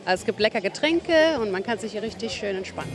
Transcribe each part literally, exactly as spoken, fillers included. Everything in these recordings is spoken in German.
Also es gibt leckere Getränke und man kann sich hier richtig schön entspannen.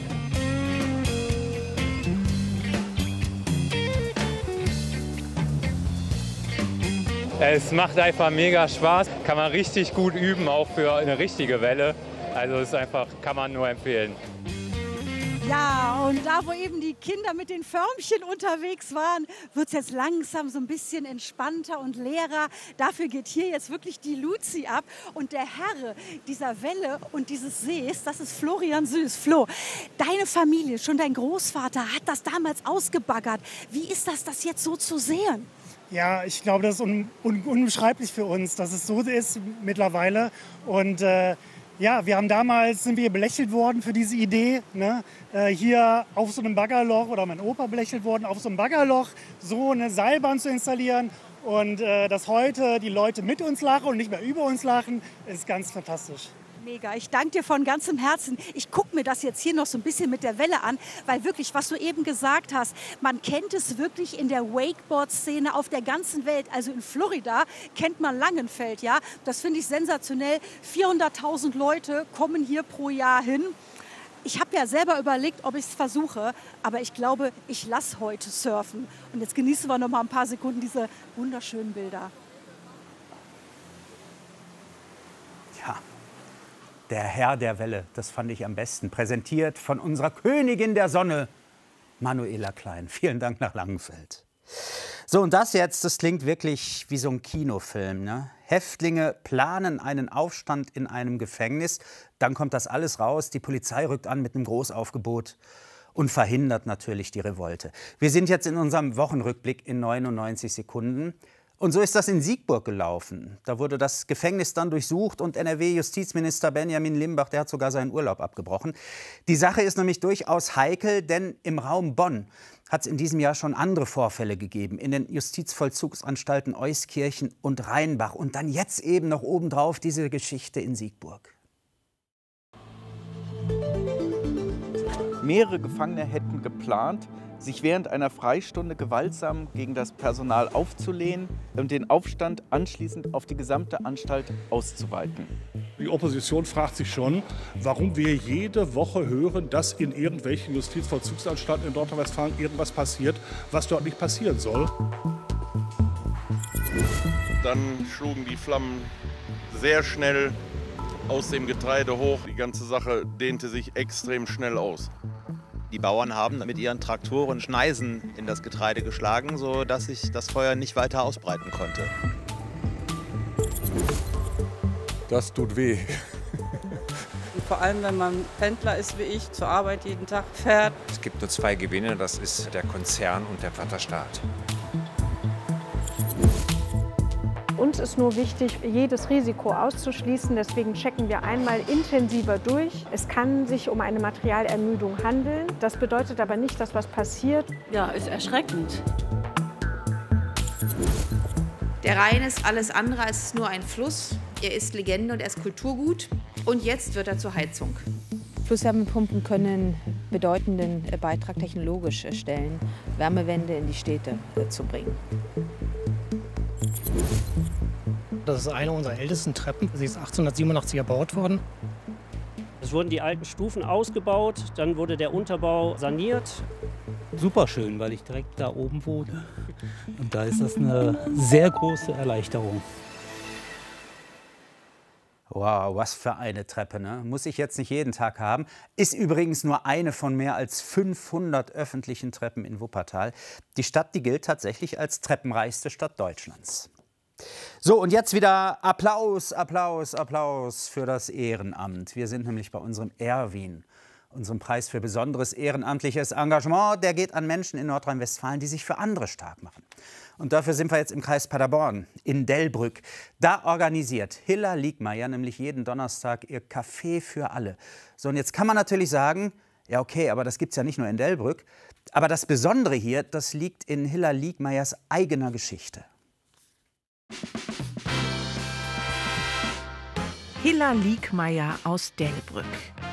Es macht einfach mega Spaß, kann man richtig gut üben, auch für eine richtige Welle. Also es ist einfach, kann man nur empfehlen. Ja, und da, wo eben die Kinder mit den Förmchen unterwegs waren, wird es jetzt langsam so ein bisschen entspannter und leerer. Dafür geht hier jetzt wirklich die Luzi ab. Und der Herr dieser Welle und dieses Sees, das ist Florian Süß. Flo, deine Familie, schon dein Großvater, hat das damals ausgebaggert. Wie ist das, das jetzt so zu sehen? Ja, ich glaube, das ist un un unbeschreiblich für uns, dass es so ist mittlerweile. Und äh, ja, wir haben damals, sind wir belächelt worden für diese Idee, ne? äh, hier auf so einem Baggerloch, oder mein Opa belächelt worden, auf so einem Baggerloch so eine Seilbahn zu installieren. Und äh, dass heute die Leute mit uns lachen und nicht mehr über uns lachen, ist ganz fantastisch. Mega, ich danke dir von ganzem Herzen. Ich gucke mir das jetzt hier noch so ein bisschen mit der Welle an, weil wirklich, was du eben gesagt hast, man kennt es wirklich in der Wakeboard-Szene auf der ganzen Welt. Also in Florida kennt man Langenfeld, ja. Das finde ich sensationell. vierhunderttausend Leute kommen hier pro Jahr hin. Ich habe ja selber überlegt, ob ich es versuche, aber ich glaube, ich lasse heute surfen. Und jetzt genießen wir noch mal ein paar Sekunden diese wunderschönen Bilder. Ja. Der Herr der Welle, das fand ich am besten. Präsentiert von unserer Königin der Sonne, Manuela Klein. Vielen Dank nach Langenfeld. So, und das jetzt, das klingt wirklich wie so ein Kinofilm, ne? Häftlinge planen einen Aufstand in einem Gefängnis. Dann kommt das alles raus. Die Polizei rückt an mit einem Großaufgebot und verhindert natürlich die Revolte. Wir sind jetzt in unserem Wochenrückblick in neunundneunzig Sekunden. Und so ist das in Siegburg gelaufen. Da wurde das Gefängnis dann durchsucht und N R W-Justizminister Benjamin Limbach, der hat sogar seinen Urlaub abgebrochen. Die Sache ist nämlich durchaus heikel, denn im Raum Bonn hat es in diesem Jahr schon andere Vorfälle gegeben. In den Justizvollzugsanstalten Euskirchen und Rheinbach. Und dann jetzt eben noch obendrauf diese Geschichte in Siegburg. Mehrere Gefangene hätten geplant, sich während einer Freistunde gewaltsam gegen das Personal aufzulehnen und den Aufstand anschließend auf die gesamte Anstalt auszuweiten. Die Opposition fragt sich schon, warum wir jede Woche hören, dass in irgendwelchen Justizvollzugsanstalten in Nordrhein-Westfalen irgendwas passiert, was dort nicht passieren soll. Dann schlugen die Flammen sehr schnell aus dem Getreide hoch. Die ganze Sache dehnte sich extrem schnell aus. Die Bauern haben mit ihren Traktoren Schneisen in das Getreide geschlagen, sodass sich das Feuer nicht weiter ausbreiten konnte. Das tut weh. Und vor allem, wenn man Pendler ist wie ich, zur Arbeit jeden Tag fährt. Es gibt nur zwei Gewinner, das ist der Konzern und der Vaterstaat. Uns ist nur wichtig, jedes Risiko auszuschließen. Deswegen checken wir einmal intensiver durch. Es kann sich um eine Materialermüdung handeln. Das bedeutet aber nicht, dass was passiert. Ja, ist erschreckend. Der Rhein ist alles andere als nur ein Fluss. Er ist Legende und er ist Kulturgut. Und jetzt wird er zur Heizung. Flusswärmepumpen können bedeutenden Beitrag technologisch stellen, Wärmewende in die Städte zu bringen. Das ist eine unserer ältesten Treppen. Sie ist achtzehnhundertsiebenundachtzig erbaut worden. Es wurden die alten Stufen ausgebaut, dann wurde der Unterbau saniert. Super schön, weil ich direkt da oben wohne. Und da ist das eine sehr große Erleichterung. Wow, was für eine Treppe, ne? Muss ich jetzt nicht jeden Tag haben. Ist übrigens nur eine von mehr als fünfhundert öffentlichen Treppen in Wuppertal. Die Stadt, die gilt tatsächlich als treppenreichste Stadt Deutschlands. So, und jetzt wieder Applaus, Applaus, Applaus für das Ehrenamt. Wir sind nämlich bei unserem Erwin, unserem Preis für besonderes ehrenamtliches Engagement. Der geht an Menschen in Nordrhein-Westfalen, die sich für andere stark machen. Und dafür sind wir jetzt im Kreis Paderborn, in Delbrück. Da organisiert Hilla Liegmeier nämlich jeden Donnerstag ihr Café für alle. So, und jetzt kann man natürlich sagen, ja okay, aber das gibt es ja nicht nur in Delbrück. Aber das Besondere hier, das liegt in Hilla Liegmeiers eigener Geschichte. Hilla Liegmeier aus Delbrück.